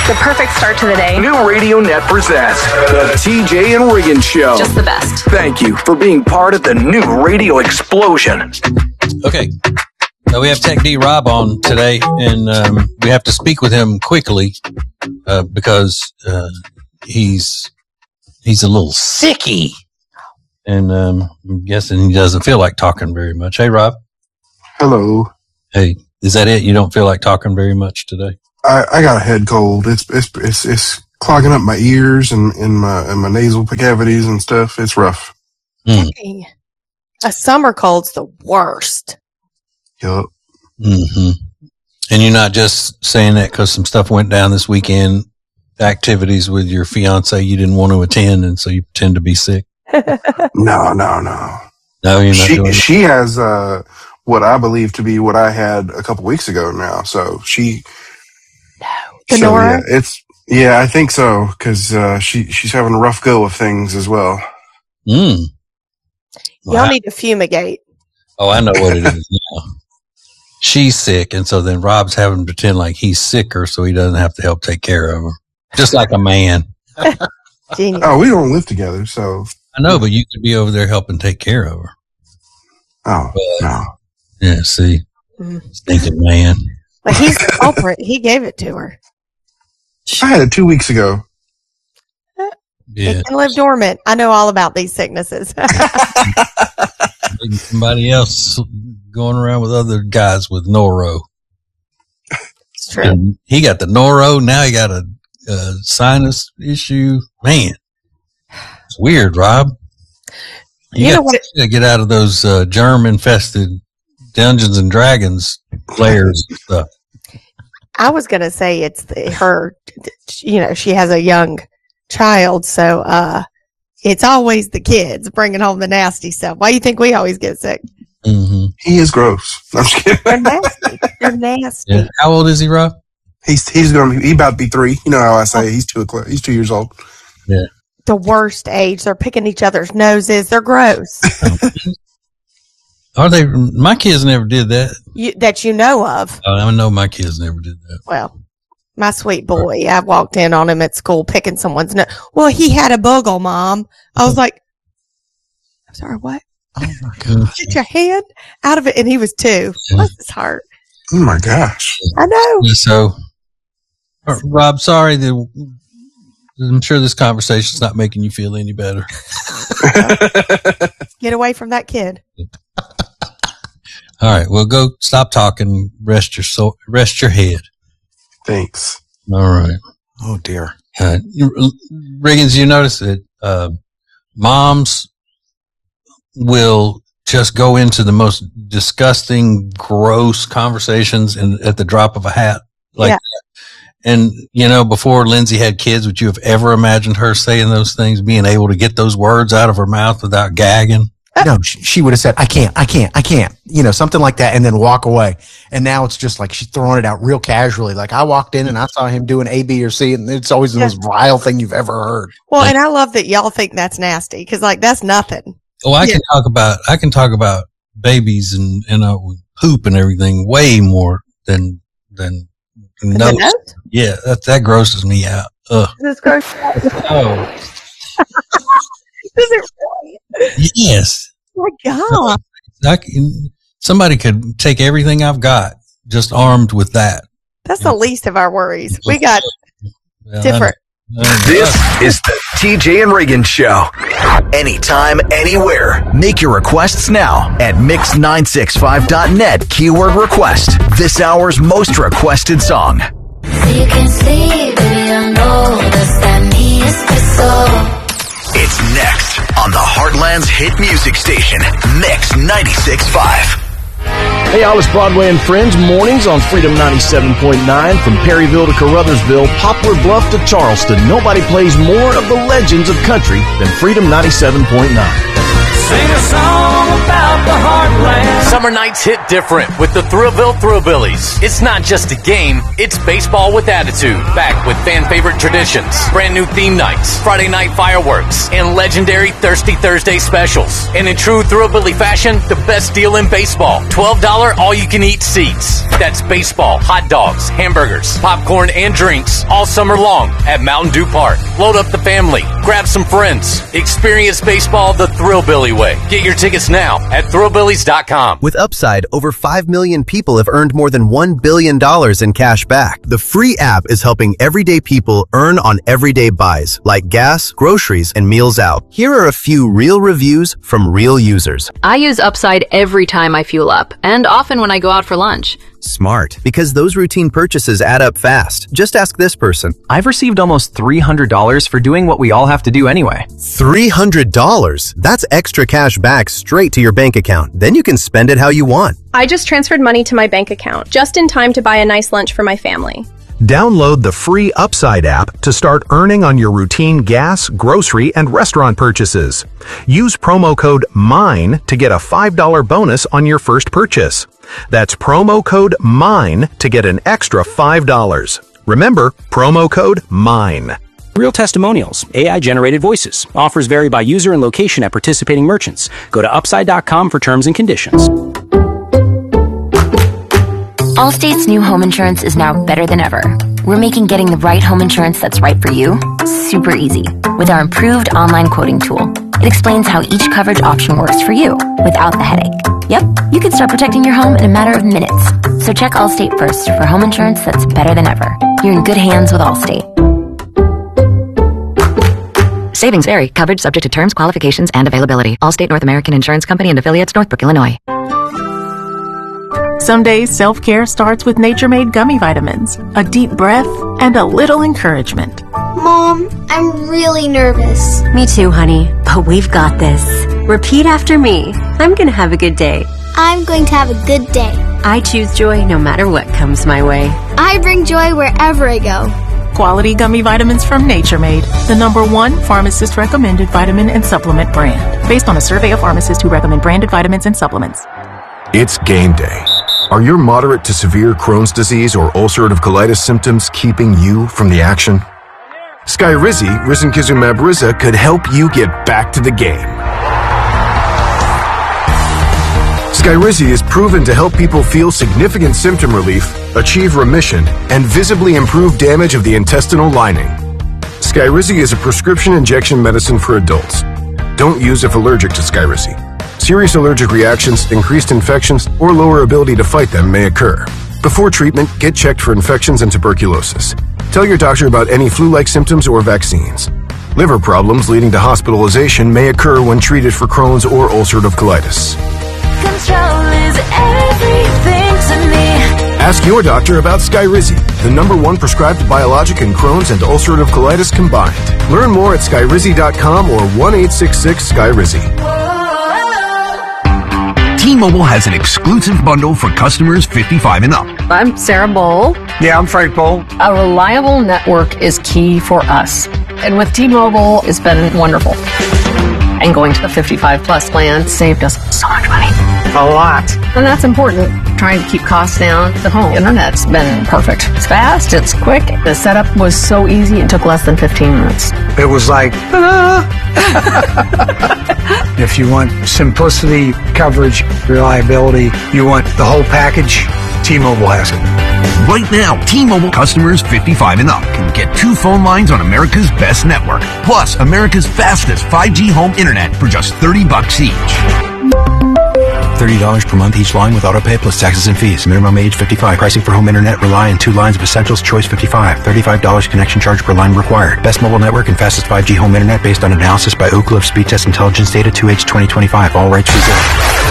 The perfect start to the day. New Radio Net presents the TJ and Regan Show. Just the best. Thank you for being part of the new radio explosion. Okay. So we have Tech D Rob on today, and we have to speak with him quickly because he's a little sicky. And I'm guessing he doesn't feel like talking very much. Hey, Rob. Hello. Hey, is that it? You don't feel like talking very much today? I got a head cold. It's clogging up my ears and my nasal cavities and stuff. It's rough. Dang. A summer cold's the worst. Yup. Mm-hmm. And you're not just saying that because some stuff went down this weekend, activities with your fiance you didn't want to attend, and so you pretend to be sick? No. No, you're not doing She has what I believe to be what I had a couple weeks ago now. So she... The Nora? Yeah, I think so, because she's having a rough go of things as well. Y'all Need to fumigate. Oh, I know what it is now. She's sick, and so then Rob's having to pretend like he's sicker so he doesn't have to help take care of her. Just like a man. Genius. Oh, we don't live together, so... I know, but you could be over there helping take care of her. Oh, no. Yeah, see? Stinking man. But he's the culprit. He gave it to her. I had it 2 weeks ago. Yeah. It can live dormant. I know all about these sicknesses. Somebody else going around with other guys with noro. It's true. And he got the noro. Now he got a sinus issue. Man, it's weird, Rob. You got to get out of those germ-infested Dungeons and Dragons players and stuff. I was going to say it's her, she has a young child, so it's always the kids bringing home the nasty stuff. Why do you think we always get sick? Mm-hmm. He is gross. I'm just kidding. They're nasty. They're nasty. Yeah. How old is he, Rob? He's about to be 3. You know how I say he's 2 years old. Yeah. The worst age. They're picking each other's noses. They're gross. Are they? My kids never did that. That you know of. I know my kids never did that. Well, my sweet boy, I walked in on him at school picking someone's nose. Well, he had a boogel, Mom. I was like, I'm sorry, what? Oh my God. Get your hand out of it. And he was 2. Bless his heart. Oh my gosh. I know. So, Rob, sorry that I'm sure this conversation's not making you feel any better. Get away from that kid. All right, well, go stop talking. Rest your head. Thanks. All right. Oh dear. Riggins, you notice that moms will just go into the most disgusting, gross conversations at the drop of a hat, like that. And before Lindsay had kids, would you have ever imagined her saying those things, being able to get those words out of her mouth without gagging? No, she would have said, I can't, something like that, and then walk away. And now it's just like she's throwing it out real casually. Like I walked in and I saw him doing A, B, or C, and it's always the most vile thing you've ever heard. Well, and I love that y'all think that's nasty because, that's nothing. Oh, I can talk about babies and poop and everything way more than nose. Yeah, that grosses me out. Ugh. This gross. Oh. Is it really? Yes. Oh my God. Somebody could take everything I've got just armed with that. That's the least of our worries. We got different. This is the TJ and Regan Show. Anytime, anywhere. Make your requests now at mix965.net. Keyword request. This hour's most requested song. You can see, baby, I know that me is special. It's next on the Heartland's hit music station, Mix 96.5. Hey, Alice Broadway and Friends, mornings on Freedom 97.9. From Perryville to Caruthersville, Poplar Bluff to Charleston, nobody plays more of the legends of country than Freedom 97.9. Sing a song all about the heartland. Summer nights hit different with the Thrillville Thrillbillies. It's not just a game, it's baseball with attitude. Back with fan favorite traditions, brand new theme nights, Friday night fireworks, and legendary Thirsty Thursday specials. And in true Thrillbilly fashion, the best deal in baseball. $12 all-you-can-eat seats. That's baseball, hot dogs, hamburgers, popcorn, and drinks all summer long at Mountain Dew Park. Load up the family. Grab some friends. Experience baseball the Thrillbilly way. Get your tickets now at Thrillbillies.com. With Upside, over 5 million people have earned more than $1 billion in cash back. The free app is helping everyday people earn on everyday buys, like gas, groceries, and meals out. Here are a few real reviews from real users. I use Upside every time I fuel up, and often when I go out for lunch. Smart, because those routine purchases add up fast. Just ask this person. I've received almost $300 for doing what we all have to do anyway. $300? That's extra cash back straight to your bank account. Then you can spend it how you want. I just transferred money to my bank account, just in time to buy a nice lunch for my family. Download the free Upside app to start earning on your routine gas, grocery, and restaurant purchases. Use promo code MINE to get a $5 bonus on your first purchase. That's promo code MINE to get an extra $5. Remember, promo code MINE. Real testimonials, AI-generated voices. Offers vary by user and location at participating merchants. Go to Upside.com for terms and conditions. Allstate's new home insurance is now better than ever. We're making getting the right home insurance that's right for you super easy with our improved online quoting tool. It explains how each coverage option works for you without the headache. Yep, you can start protecting your home in a matter of minutes. So check Allstate first for home insurance that's better than ever. You're in good hands with Allstate. Savings vary. Coverage subject to terms, qualifications, and availability. Allstate North American Insurance Company and affiliates, Northbrook, Illinois. Some days self-care starts with Nature Made gummy vitamins, a deep breath, and a little encouragement. Mom, I'm really nervous. Me too, honey, but we've got this. Repeat after me. I'm going to have a good day. I'm going to have a good day. I choose joy no matter what comes my way. I bring joy wherever I go. Quality gummy vitamins from Nature Made, the #1 pharmacist-recommended vitamin and supplement brand, based on a survey of pharmacists who recommend branded vitamins and supplements. It's game day. Are your moderate to severe Crohn's disease or ulcerative colitis symptoms keeping you from the action? Skyrizi, risankizumab Riza, could help you get back to the game. Skyrizi is proven to help people feel significant symptom relief, achieve remission, and visibly improve damage of the intestinal lining. Skyrizi is a prescription injection medicine for adults. Don't use if allergic to Skyrizi. Serious allergic reactions, increased infections, or lower ability to fight them may occur. Before treatment, get checked for infections and tuberculosis. Tell your doctor about any flu-like symptoms or vaccines. Liver problems leading to hospitalization may occur when treated for Crohn's or ulcerative colitis. Control is everything to me. Ask your doctor about Skyrizi, the #1 prescribed biologic in Crohn's and ulcerative colitis combined. Learn more at skyrizi.com or 1-866-SKYRIZI. T-Mobile has an exclusive bundle for customers 55 and up. I'm Sarah Bowl. Yeah, I'm Frank Bowl. A reliable network is key for us. And with T-Mobile, it's been wonderful. And going to the 55 plus plan saved us so much money. A lot. And that's important. Trying to keep costs down. The home internet's been perfect. It's fast, it's quick. The setup was so easy, it took less than 15 minutes. It was like, If you want simplicity, coverage, reliability, you want the whole package, T-Mobile has it. Right now, T-Mobile customers 55 and up can get 2 phone lines on America's best network, plus America's fastest 5G home internet for just $30 each. $30 per month each line with autopay plus taxes and fees. Minimum age 55. Pricing for home internet rely on 2 lines of essentials. Choice 55. $35 connection charge per line required. Best mobile network and fastest 5G home internet based on analysis by Ookla of Speed Test Intelligence data 2H 2025. All rights reserved.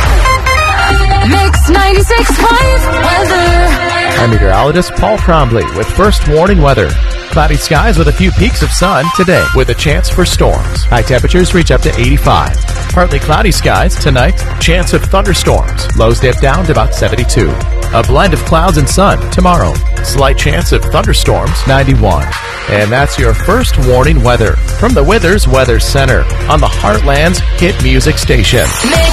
Mix 96 points weather. I'm meteorologist Paul Cromley with first warning weather. Cloudy skies with a few peaks of sun today with a chance for storms. High temperatures reach up to 85. Partly cloudy skies tonight, chance of thunderstorms. Lows dip down to about 72. A blend of clouds and sun tomorrow. Slight chance of thunderstorms, 91. And that's your first warning weather from the Withers Weather Center on the Heartland's hit music station. Mix